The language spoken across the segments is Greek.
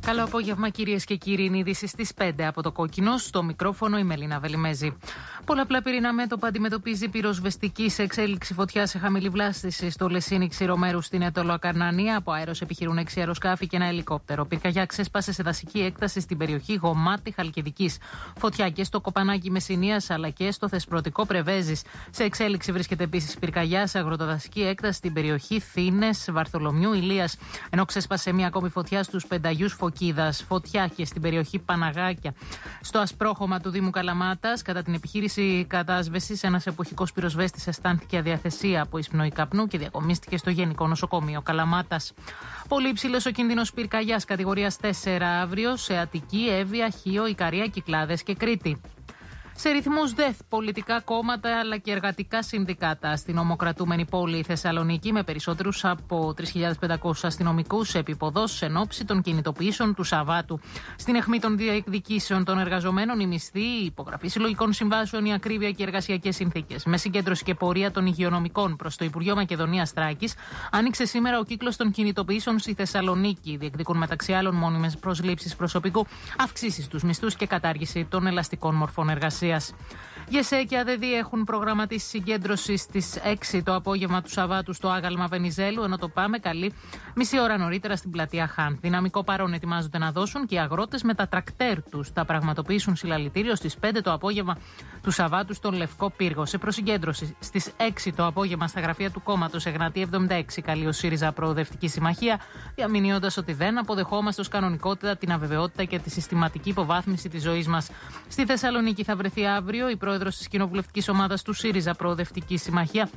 Καλό απόγευμα, κυρίες και κύριοι. Είναι είδηση στις 5 από το Κόκκινο. Στο μικρόφωνο η Μελίνα Βελιμέζη. Πολλαπλά πυρηνά μέτωπα αντιμετωπίζει πυροσβεστική σε εξέλιξη φωτιά σε χαμηλή βλάστηση στο Λεσίνι Ξηρομέρου στην Ετωλοακαρνανία. Από αέρος επιχειρούν 6 αεροσκάφη και ένα ελικόπτερο. Πυρκαγιά ξέσπασε σε δασική έκταση στην περιοχή Γομάτη Χαλκιδικής. Φωτιά και στο Κοπανάκι Μεσσηνίας αλλά και στο Θεσπρωτικό Πρεβέζης. Σε εξέλιξη βρίσκεται επίσης πυρκαγιά σε αγροτοδασική έκταση στην περιοχή Θήνες Βαρθολομιού Ηλίας. Ενώ ξέσπασε μια ακόμη φωτιά στους Πενταγιούς Φωκίδας. Φωτιά και στην περιοχή Παναγάκια. Στο ασπρόχωμα του Δήμου Καλαμάτας, κατά την επιχείρηση κατάσβεσης, ένας εποχικός πυροσβέστης αισθάνθηκε αδιαθεσία από εισπνοή καπνού και διακομίστηκε στο Γενικό Νοσοκομείο Καλαμάτας. Πολύ υψηλός ο κίνδυνος πυρκαγιάς κατηγορίας 4 αύριο σε Αττική, Εύβοια, Χίο, Ικαρία, Κυκλάδες και Κρήτη. Σε ρυθμούς ΔΕΘ, πολιτικά κόμματα αλλά και εργατικά συνδικάτα στην ομοκρατούμενη πόλη Θεσσαλονίκη με περισσότερους από 3.500 αστυνομικούς επίποδος εν ώψη των κινητοποιήσεων του Σαββάτου. Στην αιχμή των διεκδικήσεων των εργαζομένων, η μισθή, η υπογραφή συλλογικών συμβάσεων, η ακρίβεια και οι εργασιακές συνθήκες. Με συγκέντρωση και πορεία των υγειονομικών προς το Υπουργείο Μακεδονίας Θράκης, άνοιξε σήμερα ο κύκλος των κινητοποιήσεων στη Θεσσαλονίκη. Διεκδικούν μεταξύ άλλων μόνιμες προσλήψεις προσωπικού, αυξήσεις στους μισθούς και κατάργηση των ελαστικών μορφών εργασίας. ΓΕΣΕ και ΑΔΔ έχουν προγραμματίσει συγκέντρωση στις 6 το απόγευμα του Σαββάτου στο άγαλμα Βενιζέλου, ενώ το ΠΑΜΕ καλεί μισή ώρα νωρίτερα στην πλατεία Χάν. Δυναμικό παρόν ετοιμάζονται να δώσουν και οι αγρότες με τα τρακτέρ τους. Θα πραγματοποιήσουν συλλαλητήριο στις 5 το απόγευμα του Σαββάτου στον Λευκό Πύργο. Σε προσυγκέντρωση στις 6 το απόγευμα στα γραφεία του κόμματος Εγνατία 76 καλεί ο ΣΥΡΙΖΑ Προοδευτική Συμμαχία, διαμηνύοντας ότι δεν αποδεχόμαστε ως κανονικότητα την αβεβαιότητα και τη συστηματική υποβάθμιση της ζωής μας. Στη Θεσσαλονίκη θα βρεθεί αύριο η πρόεδρος της κοινοβουλευτικής ομάδας του ΣΥΡΙΖΑ Προοδευτική Συμμαχία,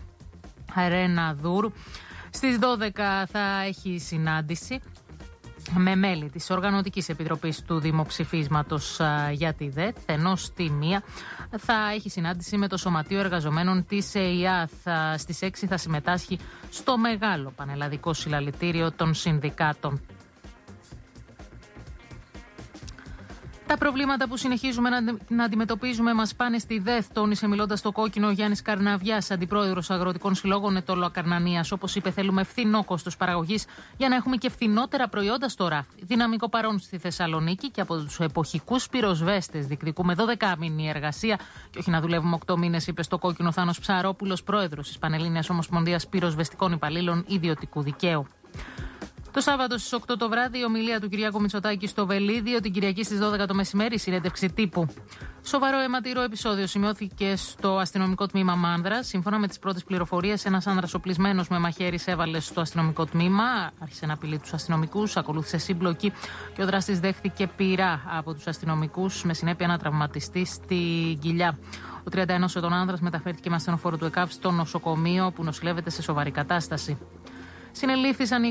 Ρένα Δούρ. Στις 12 θα έχει συνάντηση με μέλη της Οργανωτικής Επιτροπής του Δημοψηφίσματος για τη ΔΕΘ, ενώ στη 1 θα έχει συνάντηση με το Σωματείο Εργαζομένων της ΕΙΑΘ. Στις 6 θα συμμετάσχει στο μεγάλο πανελλαδικό συλλαλητήριο των συνδικάτων. Τα προβλήματα που συνεχίζουμε να αντιμετωπίζουμε μας πάνε στη ΔΕΘ, τόνισε μιλώντας στο Κόκκινο ο Γιάννης Καρναβιάς, αντιπρόεδρος Αγροτικών Συλλόγων Ετωλοακαρνανίας. Όπως είπε, θέλουμε φθηνό κόστος παραγωγής για να έχουμε και φθηνότερα προϊόντα στο ράφι. Δυναμικό παρόν στη Θεσσαλονίκη και από τους εποχικούς πυροσβέστες διεκδικούμε 12μηνη εργασία και όχι να δουλεύουμε 8 μήνες, είπε στο Κόκκινο Θάνος Ψαρόπουλος, πρόεδρος της Πανελλήνιας Ομοσπονδίας Πυροσβεστικών Υπαλλήλων Ιδιωτικού Δικαίου. Το Σάββατο στις 8 το βράδυ η ομιλία του Κυριάκου Μητσοτάκη στο Βελίδιο, την Κυριακή στις 12 το μεσημέρι συνέντευξη τύπου. Σοβαρό αιματηρό επεισόδιο σημειώθηκε στο αστυνομικό τμήμα Μάνδρα. Σύμφωνα με τις πρώτες πληροφορίες, ένας άνδρας οπλισμένος με μαχαίρι έβαλε στο αστυνομικό τμήμα, άρχισε να απειλεί τους αστυνομικούς, ακολούθησε σύμπλοκη και ο δράστης δέχθηκε πυρά από τους αστυνομικούς με συνέπεια να τραυματιστεί στην κοιλιά. Ο 31 ετών άνδρας μεταφέρθηκε με ασθενοφόρο του ΕΚΑΒ στο νοσοκομείο που νοσηλεύεται σε σοβαρή κατάσταση. Συνελήφθησαν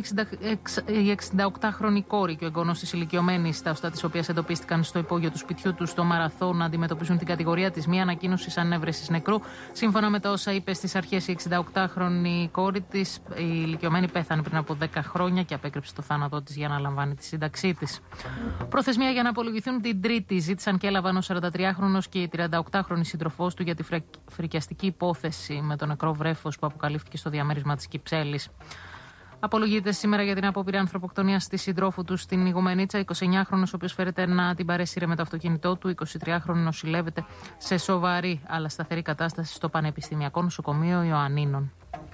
η 68χρονη κόρη και ο εγγονός της ηλικιωμένης, τα οστά της οποίας εντοπίστηκαν στο υπόγειο του σπιτιού του στο Μαραθώ, να αντιμετωπίζουν την κατηγορία της μη ανακοίνωσης ανέβρεσης νεκρού. Σύμφωνα με τα όσα είπε στις αρχές, η 68χρονη κόρη της, η ηλικιωμένη, πέθανε πριν από 10 χρόνια και απέκρυψε το θάνατό της για να λαμβάνει τη σύνταξή της. Προθεσμία για να απολογηθούν την Τρίτη ζήτησαν και έλαβαν ο 43χρονος και η 38χρονη σύντροφός του για τη φρικιαστική υπόθεση με τον νεκρό βρέφος που αποκαλύφθηκε στο διαμέρισμα της Κυψέλης. Απολογείται σήμερα για την απόπειρα ανθρωποκτονίας της συντρόφου του στην Ιγουμενίτσα. 29χρονος, ο οποίος φέρεται να την παρέσυρε με το αυτοκίνητό του. 23χρονος νοσηλεύεται σε σοβαρή αλλά σταθερή κατάσταση στο Πανεπιστημιακό Νοσοκομείο Ιωαννίνων.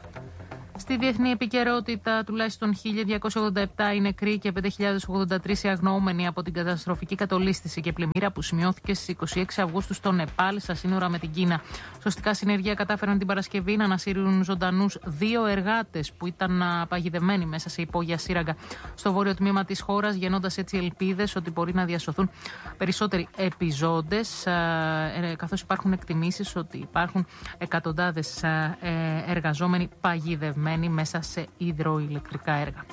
Στη διεθνή επικαιρότητα, τουλάχιστον 1.287 είναι νεκροί και 5.083 οι αγνοούμενοι από την καταστροφική κατολίσθηση και πλημμύρα που σημειώθηκε στις 26 Αυγούστου στο Νεπάλ, στα σύνορα με την Κίνα. Σωστικά συνεργεία κατάφεραν την Παρασκευή να ανασύρουν ζωντανούς 2 εργάτες που ήταν παγιδευμένοι μέσα σε υπόγεια σύραγγα στο βόρειο τμήμα της χώρας, γεννώντας έτσι ελπίδες ότι μπορεί να διασωθούν περισσότεροι επιζώντες, καθώς υπάρχουν εκτιμήσεις ότι υπάρχουν εκατοντάδες εργαζόμενοι παγιδευμένοι μέσα σε υδροηλεκτρικά έργα.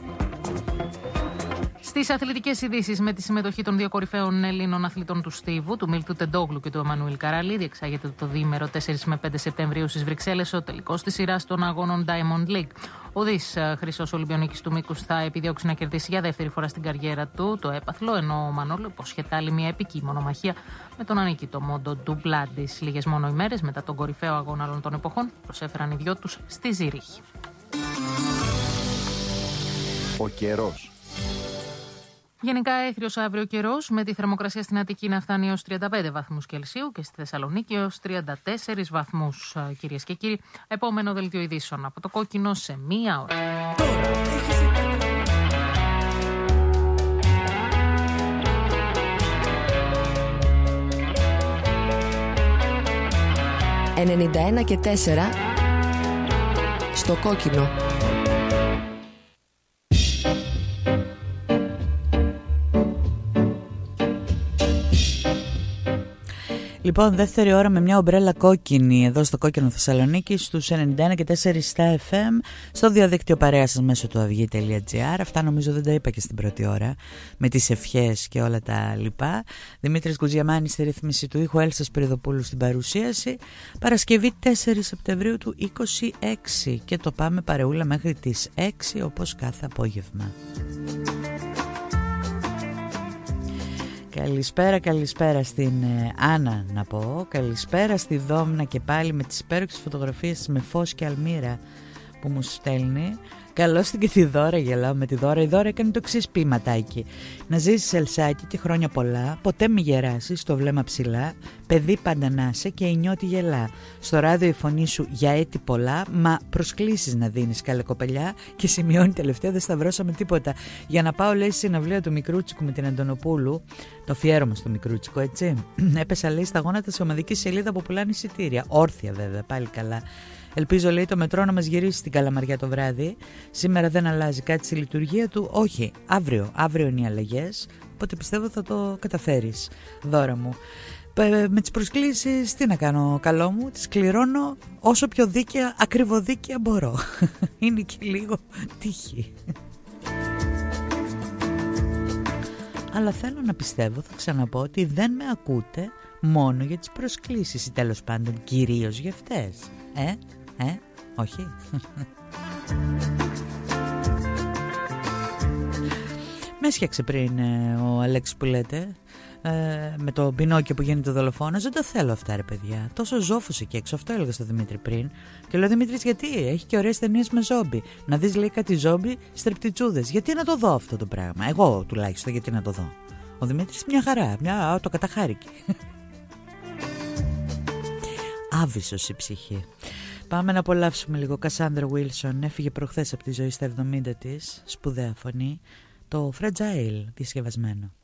Στις αθλητικές ειδήσεις, με τη συμμετοχή των 2 κορυφαίων Ελλήνων αθλητών του στίβου, του Μίλτου Τεντόγλου και του Εμμανουήλ Καραλή, διεξάγεται το διήμερο 4 με 5 Σεπτεμβρίου στις Βρυξέλλες ο τελικός της σειράς των αγώνων Diamond League. Ο Δης χρυσός Ολυμπιονίκης του μήκους θα επιδιώξει να κερδίσει για δεύτερη φορά στην καριέρα του το έπαθλο, ενώ ο Μανώλο υποσχέται άλλη μια επική μονομαχία με τον ανίκητο Μόντο Ντουμπλάντης. Λίγες μόνο ημέρες μετά τον κορυφαίο αγώνα όλων των εποχών, προσέφεραν οι δυο τους στη Ζήριχη. Ο καιρός. Γενικά έθριος αύριο καιρός, με τη θερμοκρασία στην Αττική να φτάνει έως 35 βαθμούς Κελσίου και στη Θεσσαλονίκη έως 34 βαθμούς, κυρίες και κύριοι. Επόμενο δελτίο ειδήσεων από το Κόκκινο σε μία ώρα. Τώρα 91 και 4 στο Κόκκινο. Λοιπόν, δεύτερη ώρα με μια ομπρέλα κόκκινη εδώ στο Κόκκινο Θεσσαλονίκη στους 91 και 4 στα FM, στο διαδίκτυο παρέα σας μέσω του avygi.gr. Αυτά νομίζω δεν τα είπα και στην πρώτη ώρα, με τις ευχές και όλα τα λοιπά. Δημήτρης Γκουζιαμάνης στη ρύθμιση του ήχου, Έλσας Σπυριδοπούλου στην παρουσίαση. Παρασκευή 4 Σεπτεμβρίου του 26 και το πάμε παρεούλα μέχρι τις 6 όπως κάθε απόγευμα. Καλησπέρα στην Άννα να πω. Καλησπέρα στη Δόμνα και πάλι με τις υπέροχες φωτογραφίες με φως και αλμύρα που μου στέλνει. Καλώς την και τη Δώρα, γελάω με τη Δώρα. Η Δώρα έκανε το εξής ποιηματάκι: να ζήσεις Ελσάκι και χρόνια πολλά, ποτέ μη γεράσεις, το βλέμμα ψηλά, παιδί πάντα να είσαι και η νιώτη γελά. Στο ράδιο η φωνή σου για έτη πολλά, μα προσκλήσεις να δίνεις, καλέ κοπελιά. Και σημειώνει τελευταία, δεν σταυρώσαμε τίποτα. Για να πάω, λέει, στη συναυλία του Μικρούτσικου με την Αντωνοπούλου, το αφιέρωμα στο Μικρούτσικο, έτσι. Έπεσα, λέει, στα γόνατα σε ομαδική σελίδα που πουλάνε εισιτήρια. Όρθια βέβαια, πάλι καλά. Ελπίζω, λέει, το μετρό να μας γυρίσει στην Καλαμαριά το βράδυ. Σήμερα δεν αλλάζει κάτι στη λειτουργία του. Όχι, αύριο είναι οι αλλαγές. Οπότε πιστεύω θα το καταφέρεις, Δώρα μου. Με τις προσκλήσεις τι να κάνω, καλό μου? Τις κληρώνω όσο πιο δίκαια, ακριβοδίκαια μπορώ. Είναι και λίγο τύχη. Αλλά θέλω να πιστεύω, θα ξαναπώ, ότι δεν με ακούτε μόνο για τις προσκλήσεις ή τέλος πάντων κυρίως για αυτές. Όχι. Με έσχιαξε πριν ο Αλέξης που λέτε, με το Πινόκιο που γίνεται δολοφόνος. Δεν τα θέλω αυτά, ρε παιδιά. Τόσο ζόφος εκεί έξω. Αυτό έλεγα στο Δημήτρη πριν. Και λέω, Δημήτρης, γιατί? Έχει και ωραίες ταινίες με ζόμπι. Να δεις, λέει, κάτι ζόμπι στρεπτιτσούδες. Γιατί να το δω αυτό το πράγμα? Εγώ τουλάχιστον γιατί να το δω. Ο Δημήτρης μια χαρά, το καταχάρηκε. Άβυσσος η ψυχή. Πάμε να απολαύσουμε λίγο. Κασάνδρα Βίλσον έφυγε προχθές από τη ζωή στα 70 της. Σπουδαία φωνή. Το Fragile διασκευασμένο.